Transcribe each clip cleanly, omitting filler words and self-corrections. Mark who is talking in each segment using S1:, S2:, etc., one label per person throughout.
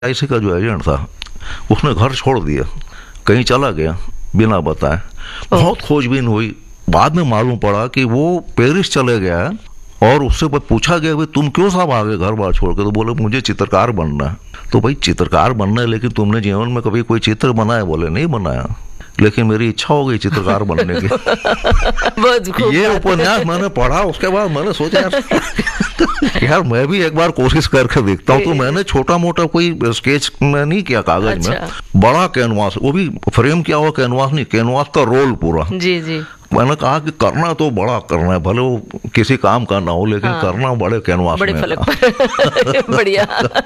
S1: IC का जो agent था उसने घर छोड़ दिया, कहीं चला गया बिना बताए। बहुत खोजबीन हुई, बाद में मालूम पड़ा कि वो पेरिस चले गया है। और उससे पूछा गया भाई तुम क्यों साहब आ गए घर बार छोड़ के? तो बोले मुझे चित्रकार बनना है। तो भाई चित्रकार बनना है, लेकिन तुमने जीवन में कभी कोई चित्र बनाया? बोले नहीं बनाया, लेकिन मेरी इच्छा हो गई चित्रकार बनने की। ये उपन्यास मैंने पढ़ा, उसके बाद मैंने सोचा यार मैं भी एक बार कोशिश करके देखता हूँ। तो मैंने छोटा मोटा कोई स्केच में नहीं किया कागज में, बड़ा कैनवास, वो भी फ्रेम किया हुआ कैनवास नहीं, कैनवास का रोल पूरा।
S2: जी जी।
S1: मैंने कहा कि करना तो बड़ा करना है, भले वो किसी काम का ना हो, लेकिन करना बड़े कैनवास
S2: बड़े
S1: में।
S2: फलक पर। बढ़िया।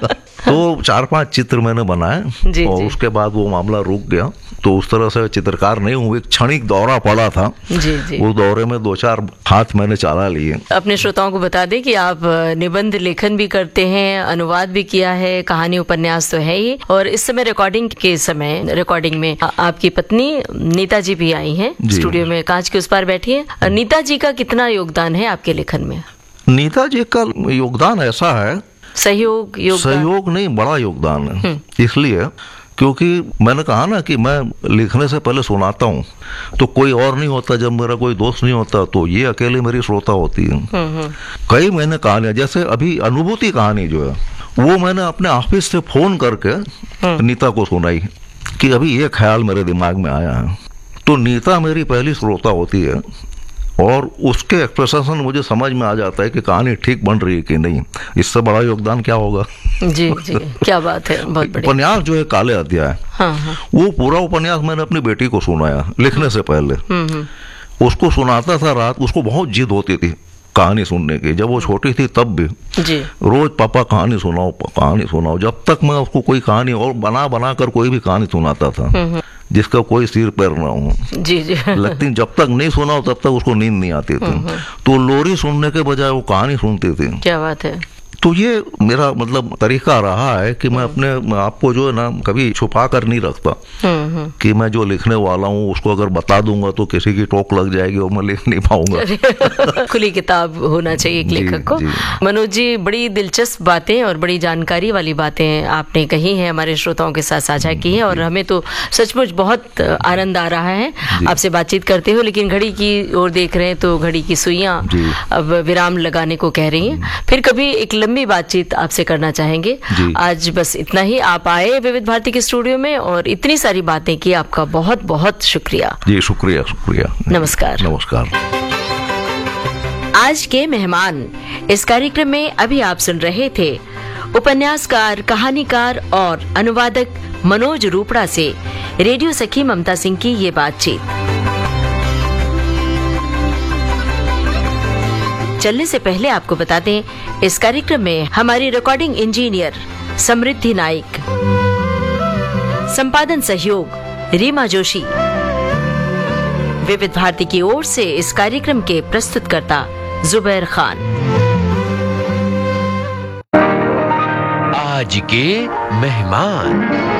S1: तो 4-5 चित्र मैंने बनाए और उसके बाद वो मामला रुक गया। तो उस तरह से चित्रकार नहीं हूँ, एक क्षणिक दौरा पड़ा था।
S2: जी जी।
S1: उस दौरे में 2-4 हाथ मैंने चला लिए।
S2: अपने श्रोताओं को बता दें कि आप निबंध लेखन भी करते हैं, अनुवाद भी किया है, कहानी उपन्यास तो है ही, और इस समय रिकॉर्डिंग में आपकी पत्नी नीता जी भी आई हैं स्टूडियो में, कांच के उस पार बैठी है। नीता जी का कितना योगदान है आपके लेखन में?
S1: नीता जी का योगदान ऐसा है,
S2: सहयोग
S1: नहीं, बड़ा योगदान है। इसलिए क्योंकि मैंने कहा ना कि मैं लिखने से पहले सुनाता हूँ, तो कोई और नहीं होता, जब मेरा कोई दोस्त नहीं होता तो ये अकेले मेरी श्रोता होती है। कई मैंने कहानियां, जैसे अभी अनुभूति कहानी जो है वो मैंने अपने ऑफिस से फोन करके नीता को सुनाई कि अभी ये ख्याल मेरे दिमाग में आया है। तो नीता मेरी पहली श्रोता होती है और उसके एक्सप्रेशन मुझे समझ में आ जाता है कि कहानी ठीक बन रही है कि नहीं। इससे बड़ा योगदान क्या होगा?
S2: जी जी, क्या बात है, बहुत बढ़िया।
S1: उपन्यास जो है काले अध्याय, वो पूरा उपन्यास मैंने अपनी बेटी को सुनाया लिखने से पहले। उसको सुनाता था रात, उसको बहुत जिद होती थी कहानी सुनने की, जब वो छोटी थी तब भी
S2: जी।
S1: रोज पापा कहानी सुनाओ, जब तक मैं उसको कोई कहानी और बना कर कोई भी कहानी सुनाता था जिसका कोई सिर पैर ना हो।
S2: जी जी।
S1: लेकिन जब तक नहीं सुनाओ तब तक उसको नींद नहीं आती थी। तो लोरी सुनने के बजाय वो कहानी सुनती थी।
S2: क्या बात है।
S1: तो ये मेरा मतलब तरीका रहा है कि मैं अपने आप को जो है ना कभी छुपा कर नहीं रखता कि मैं जो लिखने वाला हूँ उसको अगर बता दूंगा तो किसी की टोक लग जाएगी और मैं लिख नहीं पाऊंगा।
S2: खुली किताब होना चाहिए एक लेखक को। मनोज जी, बड़ी दिलचस्प बातें और बड़ी जानकारी वाली बातें आपने कही हैं, हमारे श्रोताओं के साथ साझा की है, और हमें तो सचमुच बहुत आनंद आ रहा है आपसे बातचीत करते हुए। लेकिन घड़ी की ओर देख रहे हैं तो घड़ी की सुइयां अब विराम लगाने को कह रही हैं। फिर कभी एक लंबी बातचीत आपसे करना चाहेंगे। आज बस इतना ही। आप आए विविध भारती के स्टूडियो में और इतनी सारी बातें की, आपका बहुत बहुत शुक्रिया।
S1: जी शुक्रिया।
S2: नमस्कार। आज के मेहमान इस कार्यक्रम में अभी आप सुन रहे थे उपन्यासकार, कहानीकार और अनुवादक मनोज रूपड़ा से रेडियो सखी ममता सिंह की ये बातचीत। चलने से पहले आपको बता दें, इस कार्यक्रम में हमारी रिकॉर्डिंग इंजीनियर समृद्धि नाइक, संपादन सहयोग रीमा जोशी। विविध भारती की ओर से इस कार्यक्रम के प्रस्तुतकर्ता जुबैर खान।
S3: आज के मेहमान।